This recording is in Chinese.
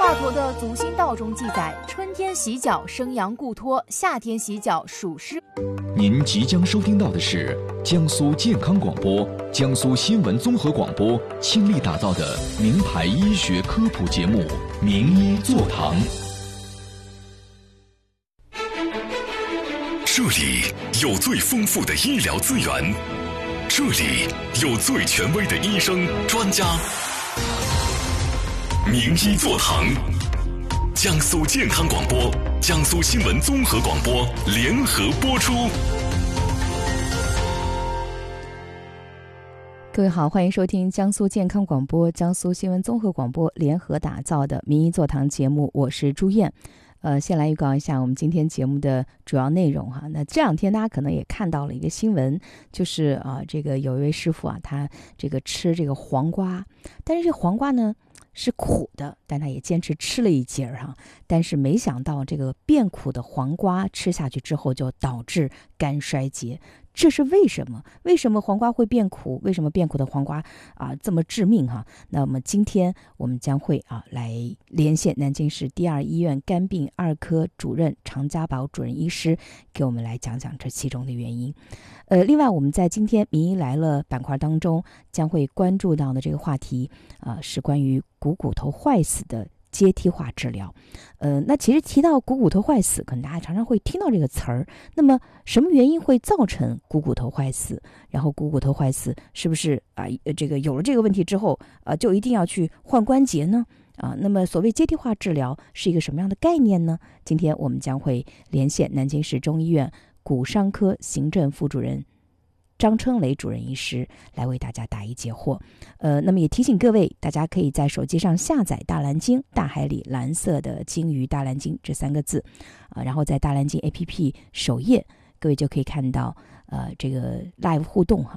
华佗的祖心道中记载，春天洗脚生阳固脱，夏天洗脚属湿。 您即将收听到的是江苏健康广播、江苏新闻综合广播倾力打造的名牌医学科普节目《名医座堂》。 这里有最丰富的医疗资源，这里有最权威的医生专家。名医座堂，江苏健康广播、江苏新闻综合广播联合播出。 各位好，欢迎收听江苏健康广播、江苏新闻综合广播联合打造的名医座堂节目，我是朱燕。先来预告一下我们今天节目的主要内容哈。那这两天大家可能也看到了一个新闻，就是这个有一位师傅啊，他这个吃这个黄瓜，但是这黄瓜呢是苦的，但他也坚持吃了一截哈。但是没想到这个变苦的黄瓜吃下去之后，就导致肝衰竭。这是为什么？为什么黄瓜会变苦？为什么变苦的黄瓜这么致命哈？那么今天我们将会来连线南京市第二医院肝病2科主任常家宝主任医师，给我们来讲讲这其中的原因。另外我们在今天名医来了板块当中将会关注到的这个话题是关于股骨头坏死的阶梯化治疗。那其实提到股骨头坏死，可能大家常常会听到这个词儿。那么什么原因会造成股骨头坏死？然后股骨头坏死是不是这个有了这个问题之后就一定要去换关节呢？那么所谓阶梯化治疗是一个什么样的概念呢？今天我们将会连线南京市中医院骨伤科行政副主任张春雷主任医师来为大家答疑解惑。那么也提醒各位，大家可以在手机上下载大蓝鲸，大海里蓝色的鲸鱼大蓝鲸这3个字然后在大蓝鲸 APP 首页，各位就可以看到这个 live 互动